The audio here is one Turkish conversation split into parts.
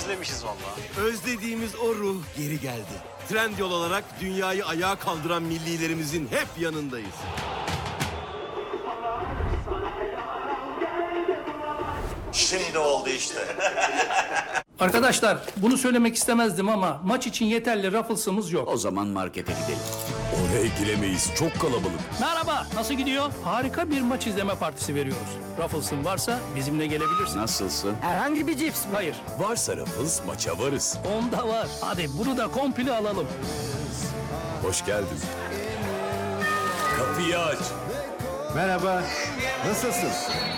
özlemişiz vallahi. Özlediğimiz o ruh geri geldi. Trendyol olarak dünyayı ayağa kaldıran millilerimizin hep yanındayız. Şimdi oldu işte. Arkadaşlar bunu söylemek istemezdim ama maç için yeterli Ruffles'ımız yok. O zaman markete gidelim. Oraya giremeyiz, çok kalabalık. Merhaba, nasıl gidiyor? Harika bir maç izleme partisi veriyoruz. Ruffles'ın varsa bizimle gelebilirsin. Nasılsın? Herhangi bir cips mi? Hayır, Varsa Ruffles, maça varız. onda var. Hadi bunu da komple alalım. Hoş geldin. Kapıyı aç. Merhaba, nasılsın?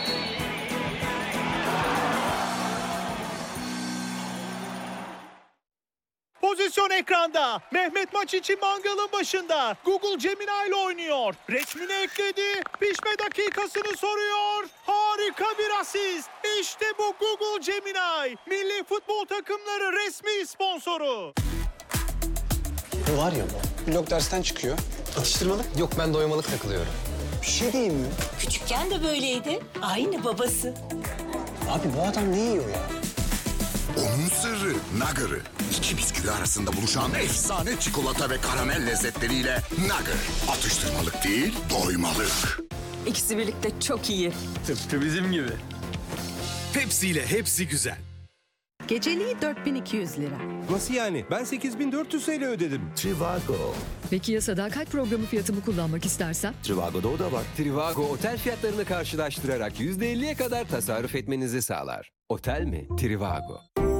Pozisyon ekranda. Mehmet maç için mangalın başında. Google Gemini ile oynuyor. Resmini ekledi. Pişme dakikasını soruyor. Harika bir asist. İşte bu Google Gemini. Milli futbol takımları resmi sponsoru. Bu var ya bu. Blok dersten çıkıyor. Atıştırmalık. Yok, ben doymalık takılıyorum. Bir şey diyeyim mi? Küçükken de böyleydi. Aynı babası. Abi bu adam ne yiyor ya? Onun sırrı Nugger'ı. İki bisküvi arasında buluşan efsane çikolata ve karamel lezzetleriyle Nugger. Atıştırmalık değil, doymalık. İkisi birlikte çok iyi. Tıpkı bizim gibi. Pepsi ile hepsi güzel. Geceliği 4200 lira. Nasıl yani? Ben 8400 TL ödedim. Trivago. Peki ya sadakat programı fiyatımı kullanmak istersem? Trivago'da o da var. Trivago otel fiyatlarını karşılaştırarak %50'ye kadar tasarruf etmenizi sağlar. Otel mi? Trivago.